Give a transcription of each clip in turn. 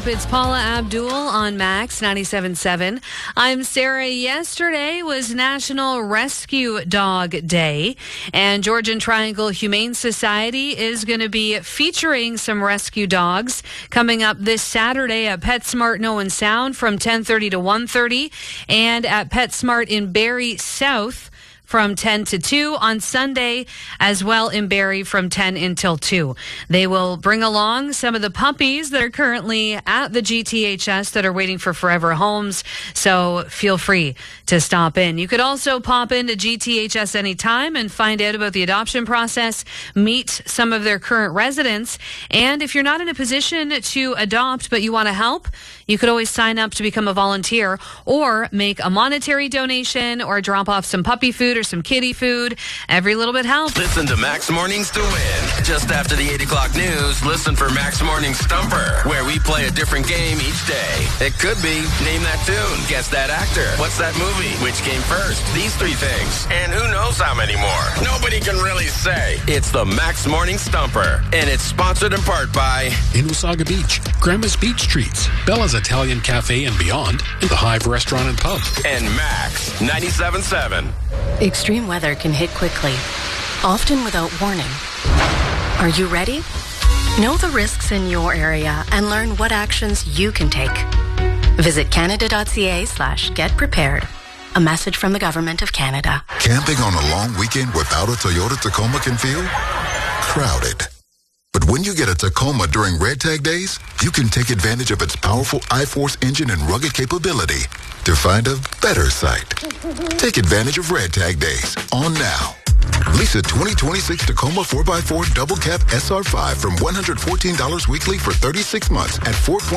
up? It's Paula Abdul on Max 97.7. I'm Sarah. Yesterday was National Rescue Dog Day, and Georgian Triangle Humane Society is going to be featuring some rescue dogs coming up this Saturday at PetSmart in Owen Sound from 10:30 to 1:30, and at PetSmart in Barrie South from 10 to 2 on Sunday, as well in Barrie from 10 until 2. They will bring along some of the puppies that are currently at the GTHS that are waiting for forever homes, so feel free to stop in. You could also pop into GTHS anytime and find out about the adoption process, meet some of their current residents, and if you're not in a position to adopt but you want to help, you could always sign up to become a volunteer or make a monetary donation or drop off some puppy food or some kitty food. Every little bit helps. Listen to Max Mornings to win. Just after the 8 o'clock news, listen for Max Morning Stumper, where we play a different game each day. It could be name that tune, guess that actor, what's that movie, which came first, these three things, and who knows how many more. Nobody can really say. It's the Max Morning Stumper, and it's sponsored in part by Inwasaga Beach, Grandma's Beach Treats, Bella's Italian Cafe and Beyond, and the Hive Restaurant and Pub. and Max 97.7. Extreme weather can hit quickly, often without warning. Are you ready? Know the risks in your area and learn what actions you can take. Visit canada.ca/getprepared. A message from the Government of Canada. Camping on a long weekend without a Toyota Tacoma can feel crowded. But when you get a Tacoma during Red Tag Days, you can take advantage of its powerful iForce engine and rugged capability to find a better site. Take advantage of Red Tag Days on now. Lease a 2026 Tacoma 4x4 Double Cab SR5 from $114 weekly for 36 months at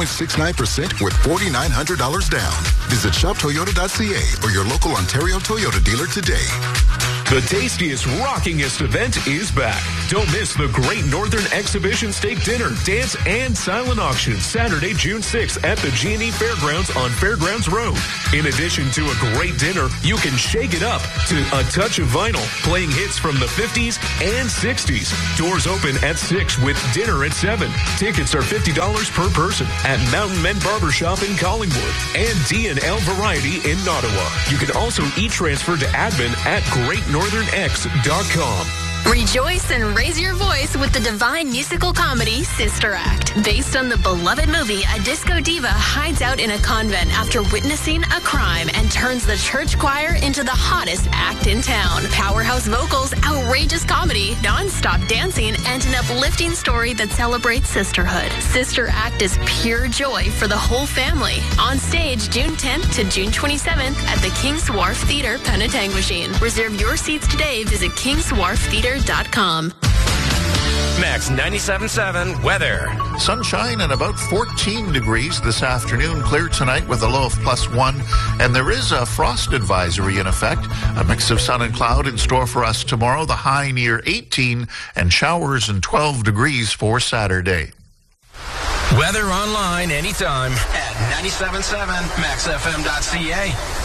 4.69% with $4,900 down. Visit shoptoyota.ca or your local Ontario Toyota dealer today. The tastiest, rockingest event is back. Don't miss the Great Northern Exhibition Steak Dinner, Dance, and Silent Auction Saturday, June 6th at the G&E Fairgrounds on Fairgrounds Road. In addition to a great dinner, you can shake it up to A Touch of Vinyl, playing hits from the 50s and 60s. Doors open at 6 with dinner at 7. Tickets are $50 per person at Mountain Men Barbershop in Collingwood and D&L Variety in Ottawa. You can also e-transfer to admin at GreatNorthernX.com. Rejoice and raise your voice with the divine musical comedy Sister Act. Based on the beloved movie, a disco diva hides out in a convent after witnessing a crime and turns the church choir into the hottest act in town. Powerhouse vocals, outrageous comedy, non-stop dancing, and an uplifting story that celebrates sisterhood. Sister Act is pure joy for the whole family. On stage June 10th to June 27th at the King's Wharf Theatre, Penetanguishene. Reserve your seats today. Visit kingswharftheatre.com. Max 97.7 weather. Sunshine and about 14 degrees this afternoon. Clear tonight with a low of +1. And there is a frost advisory in effect. A mix of sun and cloud in store for us tomorrow. The high near 18 and showers and 12 degrees for Saturday. Weather online anytime at 97.7 maxfm.ca.